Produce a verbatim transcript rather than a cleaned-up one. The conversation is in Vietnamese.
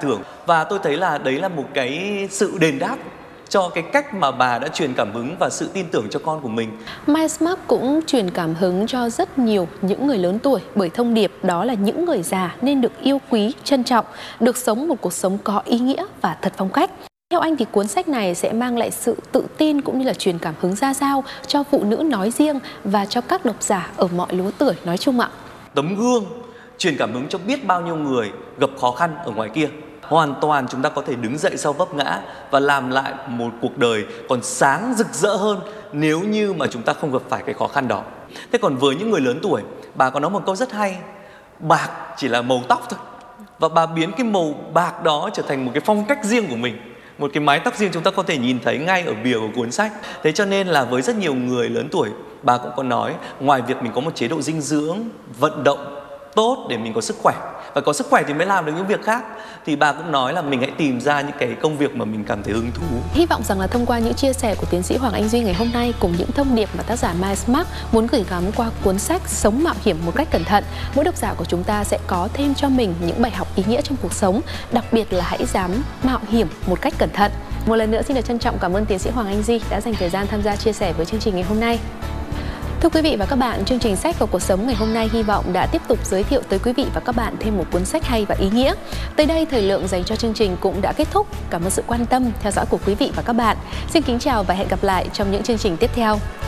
thưởng. Và tôi thấy là đấy là một cái sự đền đáp cho cái cách mà bà đã truyền cảm hứng và sự tin tưởng cho con của mình. MindSmart cũng truyền cảm hứng cho rất nhiều những người lớn tuổi bởi thông điệp đó là những người già nên được yêu quý, trân trọng, được sống một cuộc sống có ý nghĩa và thật phong cách. Theo anh thì cuốn sách này sẽ mang lại sự tự tin cũng như là truyền cảm hứng ra sao cho phụ nữ nói riêng và cho các độc giả ở mọi lứa tuổi nói chung ạ. Tấm gương truyền cảm hứng cho biết bao nhiêu người gặp khó khăn ở ngoài kia. Hoàn toàn chúng ta có thể đứng dậy sau vấp ngã và làm lại một cuộc đời còn sáng rực rỡ hơn nếu như mà chúng ta không gặp phải cái khó khăn đó. Thế còn với những người lớn tuổi, bà có nói một câu rất hay: bạc chỉ là màu tóc thôi. Và bà biến cái màu bạc đó trở thành một cái phong cách riêng của mình, một cái mái tóc riêng chúng ta có thể nhìn thấy ngay ở bìa của cuốn sách. Thế cho nên là với rất nhiều người lớn tuổi, bà cũng có nói ngoài việc mình có một chế độ dinh dưỡng, vận động tốt để mình có sức khỏe, và có sức khỏe thì mới làm được những việc khác, thì bà cũng nói là mình hãy tìm ra những cái công việc mà mình cảm thấy hứng thú. Hy vọng rằng là thông qua những chia sẻ của tiến sĩ Hoàng Anh Duy ngày hôm nay cùng những thông điệp mà tác giả MindSmart muốn gửi gắm qua cuốn sách Sống mạo hiểm một cách cẩn thận, mỗi độc giả của chúng ta sẽ có thêm cho mình những bài học ý nghĩa trong cuộc sống, đặc biệt là hãy dám mạo hiểm một cách cẩn thận. Một lần nữa xin được trân trọng cảm ơn tiến sĩ Hoàng Anh Duy đã dành thời gian tham gia chia sẻ với chương trình ngày hôm nay. Thưa quý vị và các bạn, chương trình Sách và Cuộc Sống ngày hôm nay hy vọng đã tiếp tục giới thiệu tới quý vị và các bạn thêm một cuốn sách hay và ý nghĩa. Tới đây, thời lượng dành cho chương trình cũng đã kết thúc. Cảm ơn sự quan tâm, theo dõi của quý vị và các bạn. Xin kính chào và hẹn gặp lại trong những chương trình tiếp theo.